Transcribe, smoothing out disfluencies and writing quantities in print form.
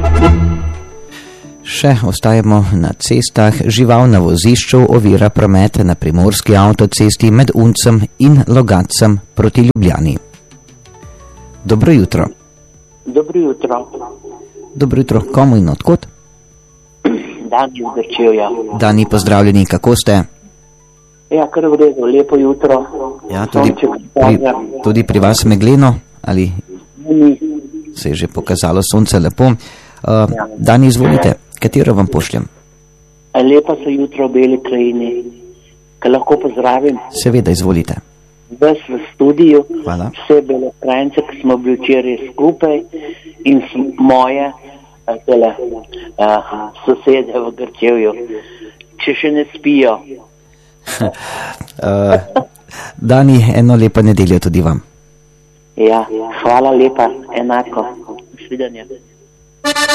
Še ostajamo na cestah. Žival na vozišču ovira promet na primorski avtocesti med Uncem in Logatcem proti Ljubljani. Dobro jutro. Dobro jutro. Dobro jutro. Komu in odkot? Dani iz Grčevja. Dani, pozdravljeni, kako ste? Ja, kar v redu, lepo jutro. Ja, tudi pri vas megleno? Ali se je že pokazalo sonce lepo? Dani, izvolite, katero vam pošljem? Lepa so jutro v Beli krajini. Kaj lahko pozdravim? Seveda, izvolite. Ves v studiju, Hvala. vse Belokranjce, ki smo bili včeraj skupaj, in moje sosede v Grčevju, če še ne spijo. Dani, eno lepo nedeljo tudi vam. Ja, hvala lepa, enako. Nasvidenje.